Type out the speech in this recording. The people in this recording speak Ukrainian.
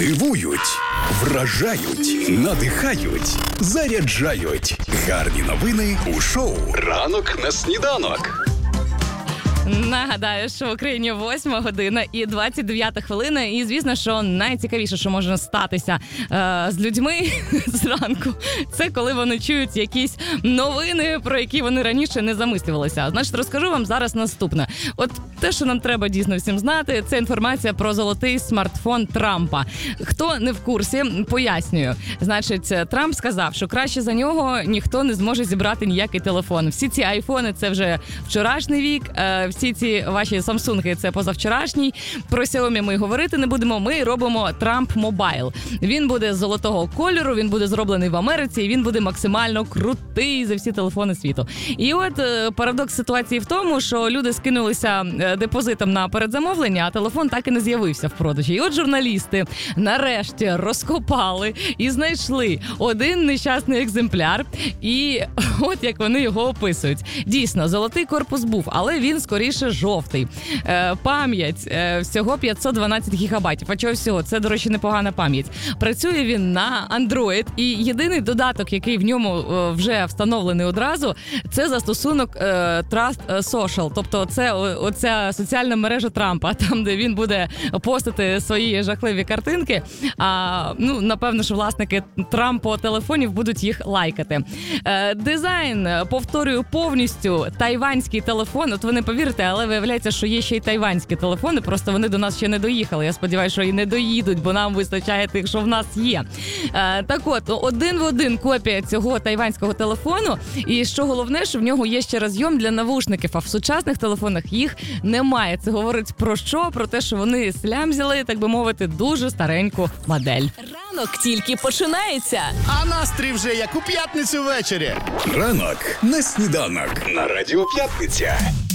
Дивують, вражають, надихають, заряджають. Гарні новини у шоу «Ранок на сніданок». Нагадаю, що в Україні 8 година і 29 хвилина. І, звісно, що найцікавіше, що може статися з людьми зранку, це коли вони чують якісь новини, про які вони раніше не замислювалися. Значить, розкажу вам зараз наступне. От те, що нам треба дійсно всім знати, це інформація про золотий смартфон Трампа. Хто не в курсі, пояснюю. Значить, Трамп сказав, що краще за нього ніхто не зможе зібрати ніякий телефон. Всі ці айфони – це вже вчорашній вік, всі ці ваші самсунги – це позавчорашній. Про Xiaomi ми говорити не будемо, ми робимо Trump Mobile. Він буде золотого кольору, він буде зроблений в Америці, і він буде максимально крутий за всі телефони світу. І от парадокс ситуації в тому, що люди скинулися депозитом на передзамовлення, а телефон так і не з'явився в продажі. І от журналісти нарешті розкопали і знайшли один нещасний екземпляр, і от як вони його описують. Дійсно, золотий корпус був, але він скоріше жовтий. Пам'ять всього 512 гігабайтів. А чого всього? Це, до речі, непогана пам'ять. Працює він на Android, і єдиний додаток, який в ньому вже встановлений одразу, це застосунок Trust Social. Тобто це оця соціальна мережа Трампа, там, де він буде постити свої жахливі картинки. Напевно, що власники Трампо-телефонів будуть їх лайкати. Дизайн, повторюю, повністю тайванський телефон. От ви не повірите, але виявляється, що є ще й тайванські телефони, просто вони до нас ще не доїхали. Я сподіваюся, що і не доїдуть, бо нам вистачає тих, що в нас є. Так от, один в один копія цього тайванського телефону, і що головне, що в нього є ще розйом для навушників, а в сучасних телефонах їх немає. Це говорить про що? Про те, що вони слямзіли, так би мовити, дуже стареньку модель. Ранок тільки починається. А настрій вже як у п'ятницю ввечері. Ранок на сніданок на Радіо П'ятниця.